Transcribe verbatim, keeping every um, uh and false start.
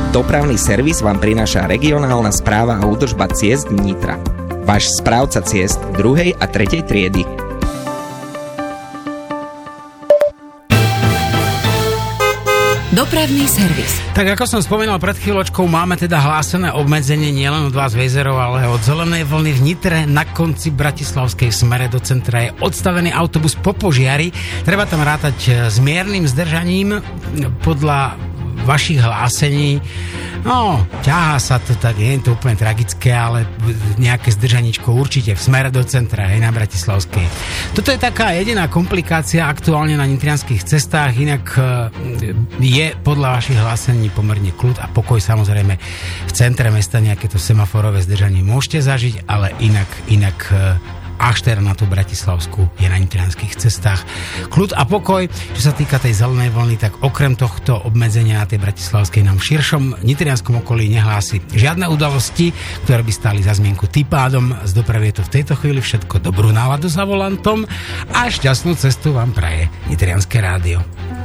Dopravný servis vám prináša regionálna správa a údržba ciest Nitra. Váš správca ciest druhej a tretej triedy. Dopravný servis. Tak ako som spomínal pred chvíľočkou, máme teda hlásené obmedzenie nielen od vás Vejzerov, ale od Zelenej vlny v Nitre. Na konci Bratislavskej v smere do centra je odstavený autobus po požiari. Treba tam rátať s miernym zdržaním podľa vašich hlásení. No, ťahá sa to tak, nie je to úplne tragické, ale nejaké zdržaničko určite v smere do centra, aj na Bratislavskej. Toto je taká jediná komplikácia aktuálne na nitrianskych cestách, inak je podľa vašich hlásení pomerne kľud a pokoj. Samozrejme v centre mesta nejaké to semaforové zdržanie môžete zažiť, ale inak, inak až teda na tú bratislavskú je na nitrianskych cestách kľud a pokoj. Čo sa týka tej zelenej vlny, tak okrem tohto obmedzenia na tej bratislavskej nám v širšom nitrianskom okolí nehlási žiadne udalosti, ktoré by stáli za zmienku. Tým pádom z dopravy je to v tejto chvíli všetko. Dobrú náladu za volantom a šťastnú cestu vám praje Nitrianske rádio.